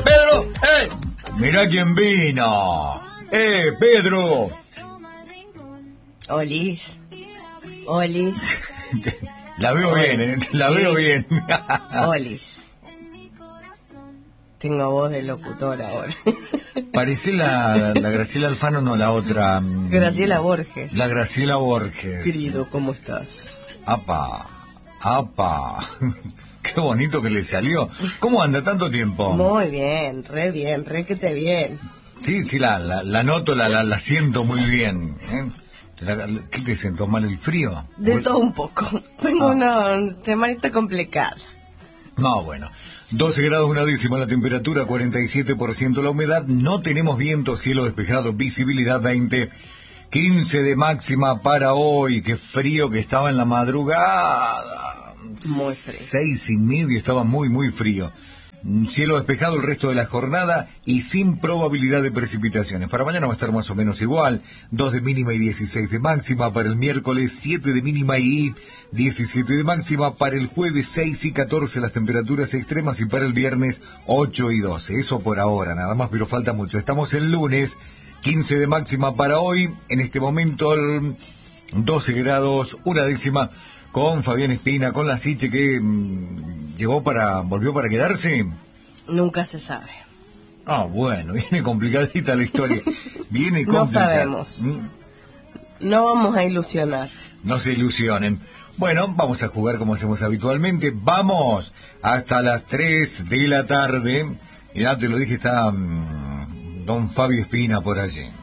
Pedro, mirá quién vino. Pedro. Olis. Olis. La veo bien, la Sí. veo bien. Olis. Tengo voz de locutor ahora. Parece la Graciela Alfano, no, la otra. Graciela Borges. La Graciela Borges. Querido, ¿cómo estás? Apa. Qué bonito que le salió. ¿Cómo anda tanto tiempo? Muy bien, re que te bien. Sí, la noto, la siento muy bien. ¿Qué te siento mal el frío? De todo un poco. Tengo una semanita complicada. No, bueno. 12 grados una décima la temperatura, 47% la humedad, no tenemos viento, cielo despejado, visibilidad 20, 15 de máxima para hoy, qué frío que estaba en la madrugada. Muy frío. 6:30 estaba muy frío. Cielo despejado el resto de la jornada y sin probabilidad de precipitaciones. Para mañana va a estar más o menos igual, 2 de mínima y 16 de máxima. Para el miércoles 7 de mínima y 17 de máxima. Para el jueves 6 y 14 las temperaturas extremas y para el viernes 8 y 12. Eso por ahora, nada más, pero falta mucho. Estamos el lunes, 15 de máxima para hoy. En este momento 12 grados, una décima. Con Fabián Espina, con la Siche que volvió para quedarse. Nunca se sabe. Bueno, viene complicadita la historia. Viene complicada. No sabemos. No vamos a ilusionar. No se ilusionen. Bueno, vamos a jugar como hacemos habitualmente. Vamos hasta las 3 de la tarde. Ya te lo dije, está don Fabio Espina por allí.